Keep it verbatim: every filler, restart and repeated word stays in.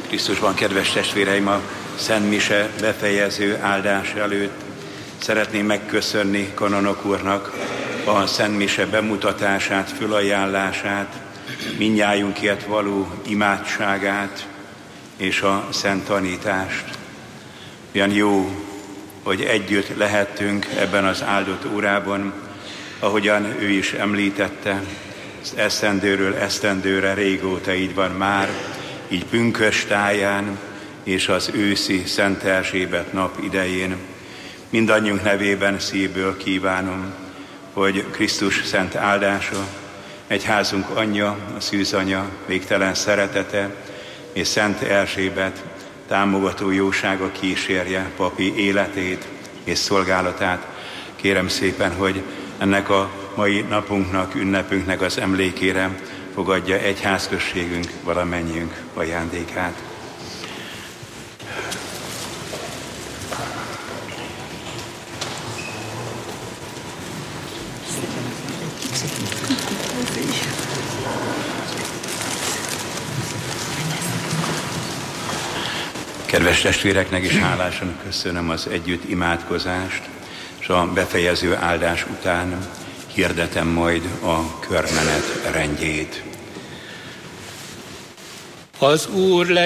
Krisztusban, kedves testvéreim, a Szent Mise befejező áldás előtt szeretném megköszönni kanonok úrnak a Szent Mise bemutatását, fölajánlását, mindnyájunkért való imádságát és a szent tanítást. Olyan jó, hogy együtt lehettünk ebben az áldott órában, ahogyan ő is említette, az esztendőről esztendőre régóta így van már, így pünköstáján és az őszi Szent Erzsébet nap idején. Mindannyiunk nevében szívből kívánom, hogy Krisztus szent áldása, egyházunk anyja, a szűzanya végtelen szeretete és Szent Erzsébet támogató jósága kísérje papi életét és szolgálatát. Kérem szépen, hogy ennek a mai napunknak, ünnepünknek az emlékére fogadja egyházközségünk valamennyiünk ajándékát. Kedves testvéreknek is hálásan köszönöm az együtt imádkozást, és a befejező áldás után hirdetem majd a körmenet rendjét. Az Úr legyen